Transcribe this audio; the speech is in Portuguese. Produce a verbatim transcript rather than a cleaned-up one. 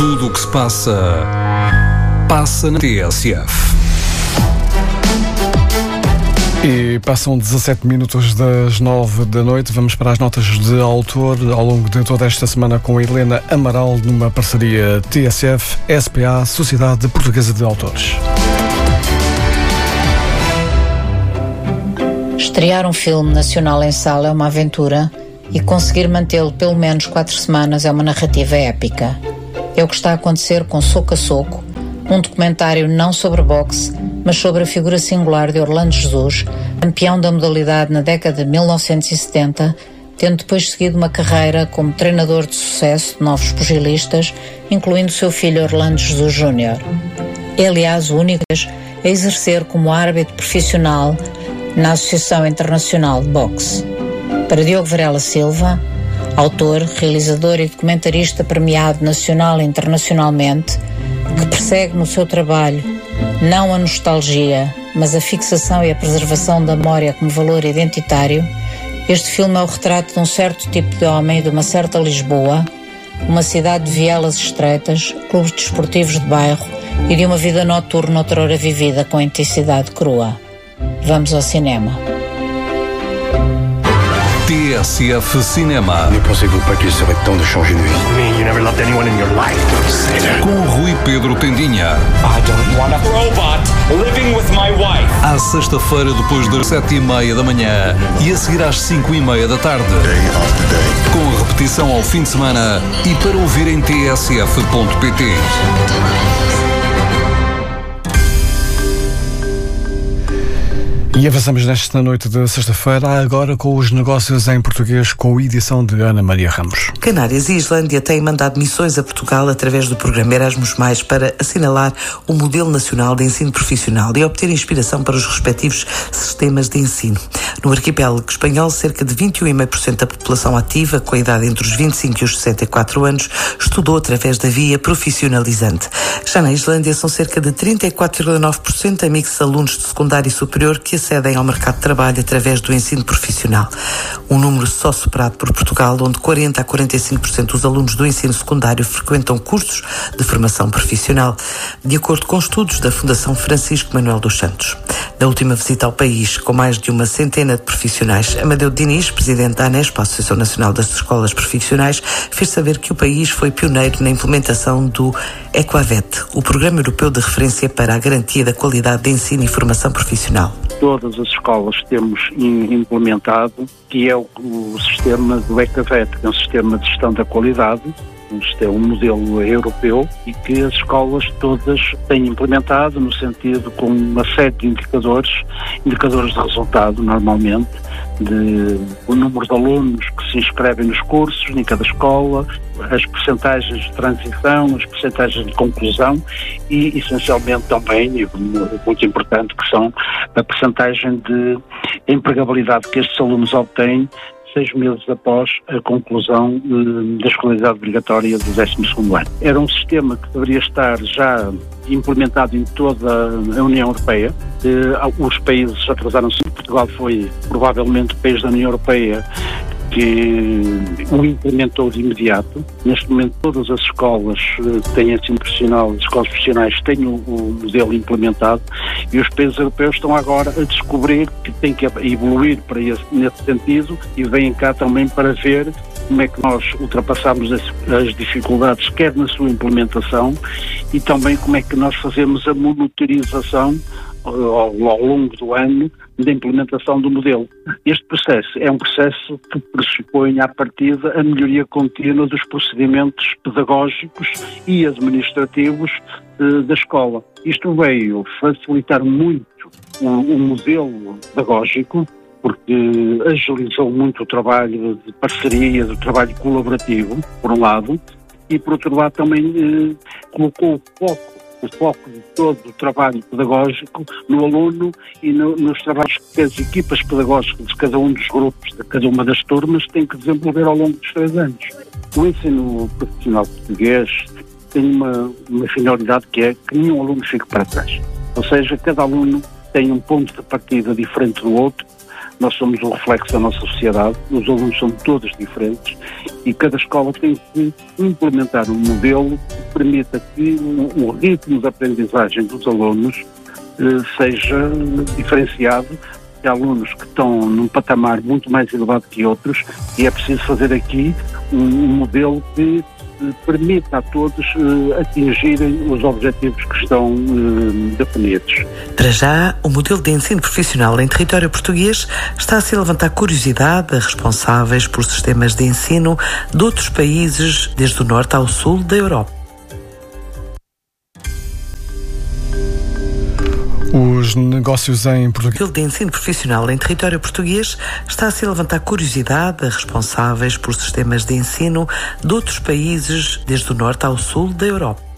Tudo o que se passa, passa na T S F. E passam dezassete minutos das nove da noite. Vamos para as notas de autor ao longo de toda esta semana com a Helena Amaral, numa parceria T S F S P A, Sociedade Portuguesa de Autores. Estrear um filme nacional em sala é uma aventura e conseguir mantê-lo pelo menos quatro semanas é uma narrativa épica. É o que está a acontecer com Soco a Soco, um documentário não sobre boxe, mas sobre a figura singular de Orlando Jesus, campeão da modalidade na década de mil novecentos e setenta, tendo depois seguido uma carreira como treinador de sucesso de novos pugilistas, incluindo o seu filho Orlando Jesus Júnior. É, aliás, o único a exercer como árbitro profissional na Associação Internacional de Boxe. Para Diogo Varela Silva, autor, realizador e documentarista premiado nacional e internacionalmente, que persegue no seu trabalho não a nostalgia, mas a fixação e a preservação da memória como valor identitário, este filme é o retrato de um certo tipo de homem e de uma certa Lisboa, uma cidade de vielas estreitas, clubes desportivos de bairro e de uma vida noturna outrora vivida com intensidade crua. Vamos ao cinema. T S F Cinema. Ne pensez-vous pas qu'il serait temps de changer de vie? You never loved anyone in your life, don't say that. Com Rui Pedro Tendinha. I don't want a robot living with my wife. À sexta-feira, depois das sete e meia da manhã e a seguir às cinco e meia da tarde. Day after day. Com a repetição ao fim de semana e para ouvir em t s f ponto p t. E avançamos nesta noite de sexta-feira, agora com os negócios em português, com a edição de Ana Maria Ramos. Canárias e Islândia têm mandado missões a Portugal através do programa Erasmus mais, para assinalar o modelo nacional de ensino profissional e obter inspiração para os respectivos sistemas de ensino. No arquipélago espanhol, cerca de vinte e um vírgula cinco por cento da população ativa, com a idade entre os vinte e cinco e os sessenta e quatro anos, estudou através da via profissionalizante. Já na Islândia, são cerca de trinta e quatro vírgula nove por cento amigos alunos de secundário superior que acedem ao mercado de trabalho através do ensino profissional. Um número só superado por Portugal, onde quarenta a quarenta e cinco por cento dos alunos do ensino secundário frequentam cursos de formação profissional, de acordo com estudos da Fundação Francisco Manuel dos Santos. Na última visita ao país, com mais de uma centena de profissionais, Amadeu Diniz, presidente da ANESP, a Associação Nacional das Escolas Profissionais, fez saber que o país foi pioneiro na implementação do EQUAVET, o Programa Europeu de Referência para a Garantia da Qualidade de Ensino e Formação Profissional. Todas as escolas temos implementado, que é o, o sistema do EQUAVET, que é um sistema de gestão da qualidade, um, sistema, um modelo europeu, e que as escolas todas têm implementado no sentido com uma série de indicadores, indicadores de resultado normalmente, de o número de alunos que se inscrevem nos cursos em cada escola, as percentagens de transição, as percentagens de conclusão e, essencialmente também, e muito importante, que são a percentagem de empregabilidade que estes alunos obtêm seis meses após a conclusão eh, da escolaridade obrigatória do décimo segundo ano. Era um sistema que deveria estar já implementado em toda a União Europeia. Eh, os países atrasaram-se. Portugal foi provavelmente o país da União Europeia que o implementou de imediato. Neste momento todas as escolas que têm ensino profissional, as escolas profissionais têm o, o modelo implementado e os países europeus estão agora a descobrir que têm que evoluir para esse, nesse sentido e vêm cá também para ver como é que nós ultrapassamos as, as dificuldades, quer na sua implementação e também como é que nós fazemos a monitorização ao, ao longo do ano da implementação do modelo. Este processo é um processo que pressupõe à partida a melhoria contínua dos procedimentos pedagógicos e administrativos eh, da escola. Isto veio facilitar muito o, o modelo pedagógico, porque agilizou muito o trabalho de parceria, do trabalho colaborativo, por um lado, e por outro lado também eh, colocou o foco o foco de todo o trabalho pedagógico no aluno e no, nos trabalhos que as equipas pedagógicas de cada um dos grupos, de cada uma das turmas, têm que desenvolver ao longo dos três anos. O ensino profissional português tem uma, uma finalidade que é que nenhum aluno fique para trás. Ou seja, cada aluno tem um ponto de partida diferente do outro. Nós somos o reflexo da nossa sociedade, os alunos são todos diferentes e cada escola tem que implementar um modelo permita que o ritmo de aprendizagem dos alunos eh, seja diferenciado. Há alunos que estão num patamar muito mais elevado que outros e é preciso fazer aqui um, um modelo que eh, permita a todos eh, atingirem os objetivos que estão eh, definidos. Para já, o modelo de ensino profissional em território português está a se levantar curiosidade a responsáveis por sistemas de ensino de outros países, desde o norte ao sul da Europa. Os negócios em Portugal. O modelo de ensino profissional em território português está a se levantar curiosidade a responsáveis por sistemas de ensino de outros países, desde o norte ao sul da Europa.